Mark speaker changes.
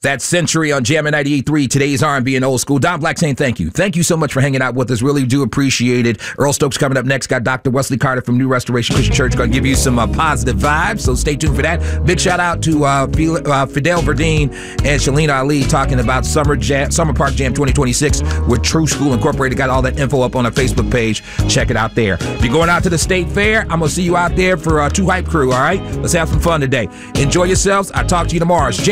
Speaker 1: That's Century on Jammin' 98.3, today's R&B and old school. Don Black saying thank you. Thank you so much for hanging out with us. Really do appreciate it. Earl Stokes coming up next. Got Dr. Wesley Carter from New Restoration Christian Church going to give you some positive vibes, so stay tuned for that. Big shout out to Fidel Verdine and Shalina Ali talking about Summer Park Jam 2026 with True School Incorporated. Got all that info up on our Facebook page. Check it out there. If you're going out to the State Fair, I'm going to see you out there for Two Hype Crew, all right? Let's have some fun today. Enjoy yourselves. I'll talk to you tomorrow.